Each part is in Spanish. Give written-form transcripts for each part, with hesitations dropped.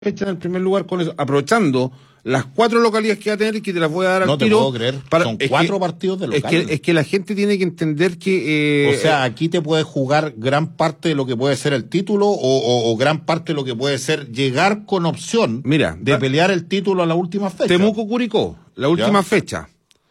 fecha en el primer lugar con eso, aprovechando las 4 localidades que va a tener y que te las voy a dar al tiro. No te puedo creer, son 4 partidos de local. Es que la gente tiene que entender que... o sea, aquí te puedes jugar gran parte de lo que puede ser el título o gran parte de lo que puede ser llegar con opción de pelear el título a la última fecha. Temuco-Curicó, la última fecha.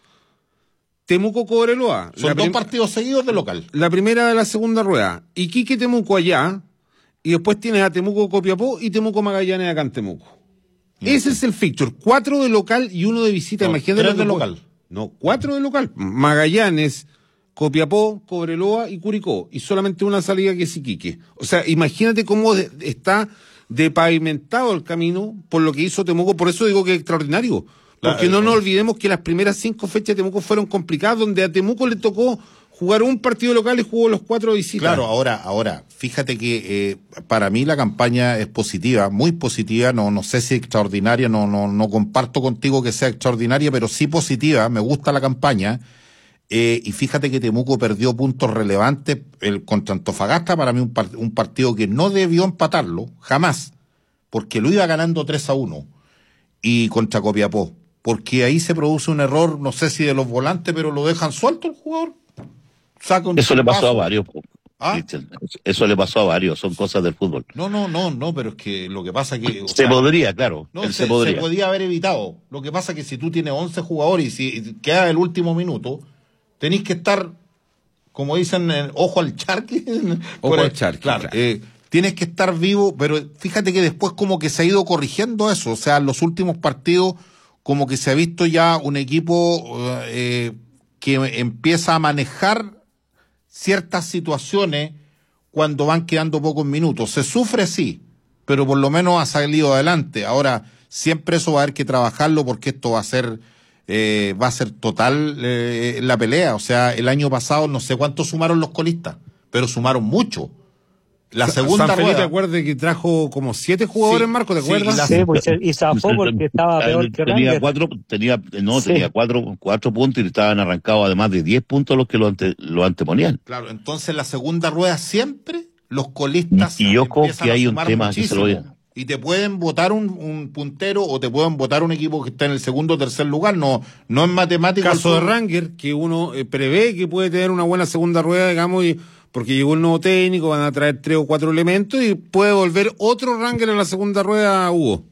Temuco-Cobreloa. Son 2 partidos seguidos de local. La primera de la segunda rueda. Iquique-Temuco allá. Y después tienes a Temuco-Copiapó y Temuco-Magallanes acá en Temuco. Ese es el fixture. 4 de local y 1 de visita. No, Imagínate 3 de local. No, 4 de local. Magallanes, Copiapó, Cobreloa y Curicó. Y solamente una salida que es Iquique. O sea, imagínate cómo está depavimentado el camino por lo que hizo Temuco. Por eso digo que es extraordinario. Porque no nos olvidemos que las primeras 5 fechas de Temuco fueron complicadas, donde a Temuco le tocó jugar un partido local y jugó los 4 de visita. Claro, ahora, fíjate que para mí la campaña es positiva, muy positiva, no sé si extraordinaria, no comparto contigo que sea extraordinaria, pero sí positiva, me gusta la campaña, y fíjate que Temuco perdió puntos relevantes contra Antofagasta, para mí un partido que no debió empatarlo, jamás, porque lo iba ganando 3-1, y contra Copiapó, porque ahí se produce un error, no sé si de los volantes, pero lo dejan suelto el jugador. Eso le pasó a varios, Cristian. Eso le pasó a varios, son cosas del fútbol. No, pero es que lo que pasa es que... podría, claro. Se podía haber evitado. Lo que pasa es que si tú tienes 11 jugadores y si queda el último minuto, tenés que estar, como dicen, ojo al charque. Ojo al charque. Claro. Tienes que estar vivo, pero fíjate que después como que se ha ido corrigiendo eso. O sea, en los últimos partidos como que se ha visto ya un equipo que empieza a manejar ciertas situaciones cuando van quedando pocos minutos. Se sufre, sí, pero por lo menos ha salido adelante. Ahora, siempre eso va a haber que trabajarlo porque esto va a ser total la pelea. O sea, el año pasado no sé cuánto sumaron los colistas, pero sumaron mucho. La segunda San Felipe, rueda. ¿te acuerdas que trajo como 7 jugadores, Sí, Marco? ¿Te acuerdas? Sí, pues, y zafó porque estaba peor que tenía Rangers. Tenía cuatro puntos y estaban arrancados además de 10 puntos los que lo anteponían. Claro, entonces la segunda rueda siempre los colistas y yo creo que hay un sumar tema muchísimo. que se lo... Y te pueden votar un puntero o te pueden votar un equipo que está en el segundo o tercer lugar. No es matemático. Caso de Ranger, que uno prevé que puede tener una buena segunda rueda, digamos, porque llegó el nuevo técnico, van a traer 3 o 4 elementos y puede volver otro Ranger en la segunda rueda, Hugo.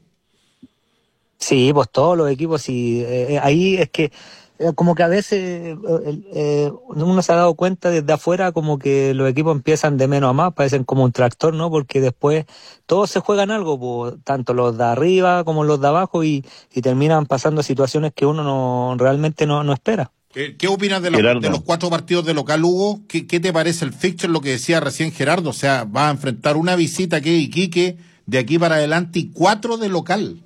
Sí, pues todos los equipos, sí. Ahí es que como que a veces uno se ha dado cuenta desde afuera como que los equipos empiezan de menos a más, parecen como un tractor, ¿no? Porque después todos se juegan algo, pues, tanto los de arriba como los de abajo y terminan pasando situaciones que uno realmente no espera. ¿Qué opinas de los 4 partidos de local, Hugo? ¿Qué te parece el fixture, lo que decía recién Gerardo? O sea, va a enfrentar una visita que es Iquique de aquí para adelante y 4 de local.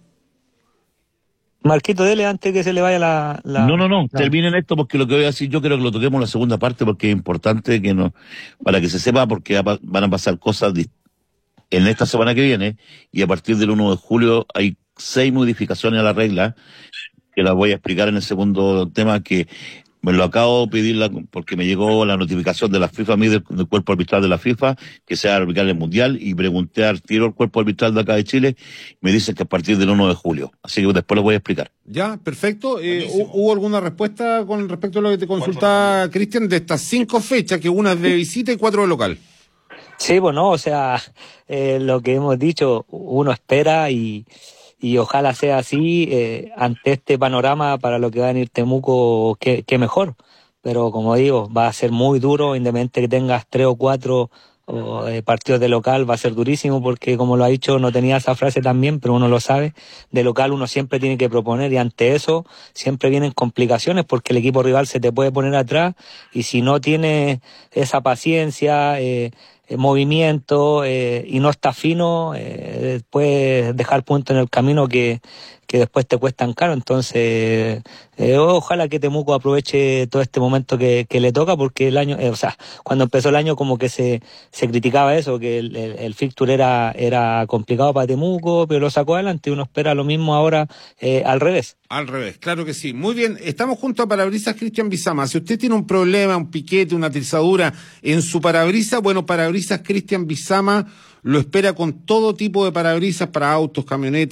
Marquito, dele antes que se le vaya la... No, terminen esto porque lo que voy a decir yo creo que lo toquemos en la segunda parte porque es importante para que se sepa porque van a pasar cosas en esta semana que viene y a partir del 1 de julio hay 6 modificaciones a la regla que las voy a explicar en el segundo tema que me lo acabo de pedir porque me llegó la notificación de la FIFA, a mí del cuerpo arbitral de la FIFA, que sea arbitral el mundial, y pregunté al tiro al cuerpo arbitral de acá de Chile, me dicen que a partir del 1 de julio. Así que después lo voy a explicar. Ya, perfecto. ¿Hubo alguna respuesta con respecto a lo que te consultaba Cristian de estas 5 fechas, que una es de visita y 4 de local? Sí, bueno, o sea, lo que hemos dicho, uno espera y ojalá sea así, ante este panorama para lo que va a venir Temuco, que mejor. Pero como digo, va a ser muy duro, independiente que tengas 3 o 4 partidos de local, va a ser durísimo porque, como lo ha dicho, no tenía esa frase también, pero uno lo sabe, de local uno siempre tiene que proponer y ante eso siempre vienen complicaciones porque el equipo rival se te puede poner atrás y si no tienes esa paciencia, movimiento y no está fino, puedes dejar puntos en el camino que después te cuestan caro. Entonces ojalá que Temuco aproveche todo este momento que le toca porque el año, cuando empezó el año como que se criticaba eso, que el fixture era complicado para Temuco, pero lo sacó adelante y uno espera lo mismo ahora al revés. Al revés, claro que sí. Muy bien, estamos junto a Parabrisas Cristian Bizama. Si usted tiene un problema, un piquete, una trizadura en su parabrisas, bueno, Parabrisas Cristian Bizama lo espera con todo tipo de parabrisas para autos, camionetas,